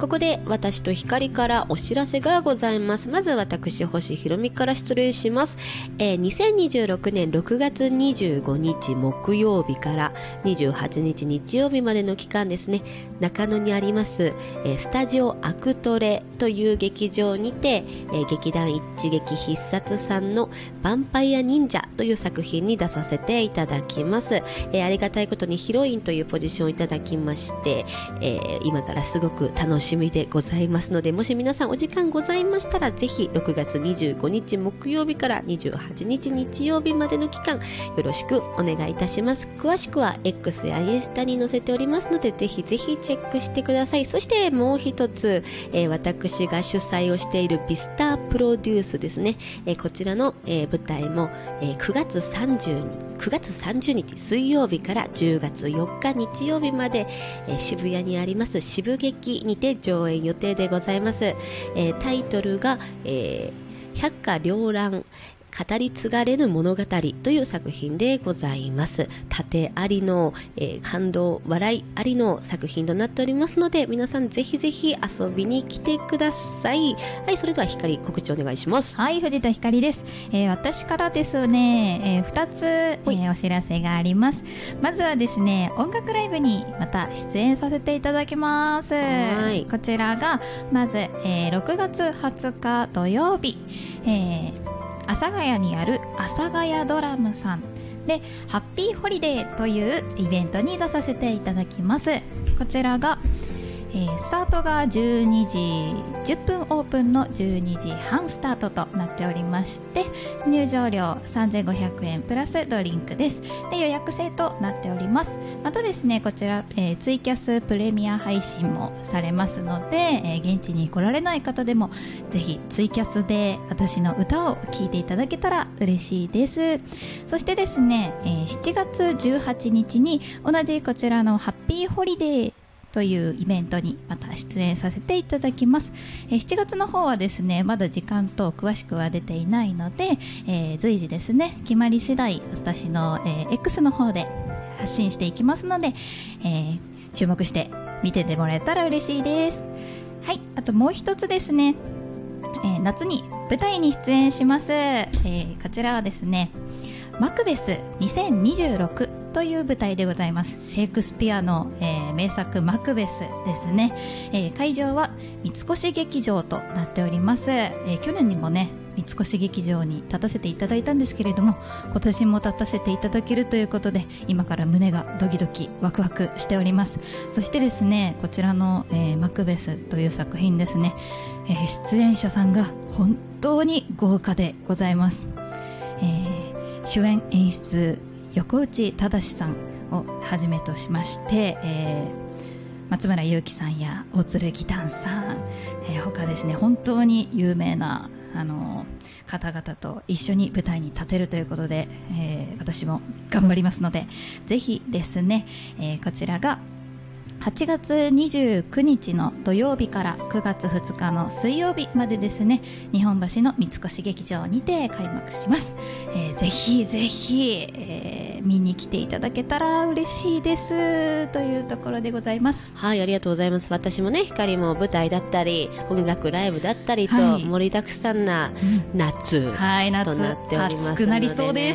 ここで私と光からお知らせがございます。まず私星ひろみから失礼します。2026年6月25日木曜日から28日日曜日までの期間ですね、中野にあります、スタジオアクトレという劇場にて、劇団一撃必殺さんのヴァンパイア忍者という作品に出させていただきます。ありがたいことにヒロインというポジションをいただきまして、今からすごく楽しみでございますので、もし皆さんお時間ございましたらぜひ6月25日木曜日から28日日曜日までの期間よろしくお願いいたします。詳しくは X やインスタに載せておりますのでぜひぜひチェックしてください。そしてもう一つ、私が主催をしているビスタープロデュースですね、こちらの、舞台も、9月30日水曜日から10月4日日曜日まで、渋谷にあります渋劇にて上演予定でございます。タイトルが、百花繚乱語り継がれぬ物語という作品でございます。縦ありの、感動笑いありの作品となっておりますので、皆さんぜひぜひ遊びに来てください。はい、それでは光告知お願いします。 はい、藤田光です。私からですね、2つ、お知らせがあります。まずはですね、音楽ライブにまた出演させていただきます。 はい、 こちらがまず、6月20日土曜日、阿佐ヶ谷にある阿佐ヶ谷ドラムさんでハッピーホリデーというイベントに出させていただきます。こちらが、スタートが12時10分オープンの12時半スタートとなっておりまして、入場料3500円プラスドリンクです。で、予約制となっております。またですね、こちら、ツイキャスプレミア配信もされますので、現地に来られない方でもぜひツイキャスで私の歌を聴いていただけたら嬉しいです。そしてですね、7月18日に同じこちらのハッピーホリデーというイベントにまた出演させていただきます。7月の方はですね、まだ時間と詳しくは出ていないので、随時ですね、決まり次第私の、X の方で発信していきますので、注目して見ててもらえたら嬉しいです。はい、あともう一つですね、夏に舞台に出演します。こちらはですね、マクベス2026という舞台でございます。シェイクスピアの、名作マクベスですね。会場は三越劇場となっております。去年にもね、三越劇場に立たせていただいたんですけれども、今年も立たせていただけるということで、今から胸がドキドキワクワクしております。そしてですね、こちらの、マクベスという作品ですね、出演者さんが本当に豪華でございます。主演演出横内忠さんをはじめとしまして、松村雄基さんや大鶴義丹さん、他ですね、本当に有名な方々と一緒に舞台に立てるということで、私も頑張りますので、ぜひですね、こちらが8月29日の土曜日から9月2日の水曜日までですね、日本橋の三越劇場にて開幕します。ぜひぜひ、見に来ていただけたら嬉しいですというところでございます。 はい、ありがとうございます。私もね、光も舞台だったり音楽ライブだったりと、盛りだくさんな夏、となっておりますので、ね、 暑くなりそうです。